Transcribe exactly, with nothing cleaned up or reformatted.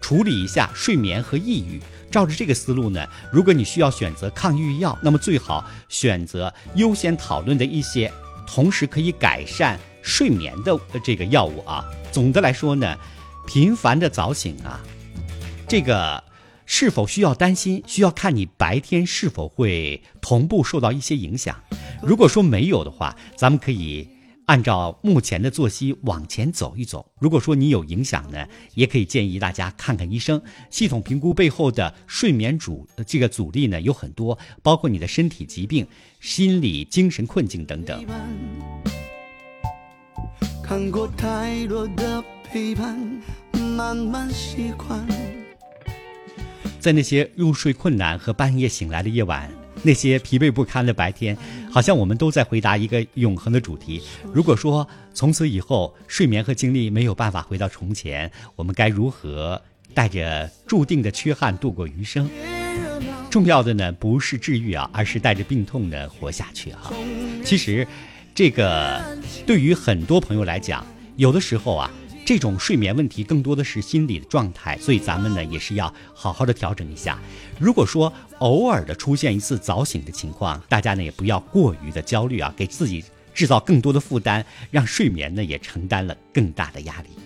处理一下睡眠和抑郁。照着这个思路呢，如果你需要选择抗抑郁药，那么最好选择优先讨论的一些同时可以改善睡眠的这个药物啊。总的来说呢，频繁的早醒啊，这个是否需要担心，需要看你白天是否会同步受到一些影响。如果说没有的话，咱们可以按照目前的作息往前走一走。如果说你有影响呢，也可以建议大家看看医生。系统评估背后的睡眠阻这个阻力呢有很多，包括你的身体疾病、心理精神困境等等。看过太多的陪伴，慢慢习惯。在那些入睡困难和半夜醒来的夜晚，那些疲惫不堪的白天，好像我们都在回答一个永恒的主题。如果说从此以后睡眠和精力没有办法回到从前，我们该如何带着注定的缺憾度过余生？重要的呢不是治愈啊，而是带着病痛呢活下去啊。其实这个对于很多朋友来讲，有的时候啊这种睡眠问题更多的是心理的状态，所以咱们呢也是要好好的调整一下。如果说偶尔的出现一次早醒的情况，大家呢也不要过于的焦虑啊，给自己制造更多的负担，让睡眠呢也承担了更大的压力。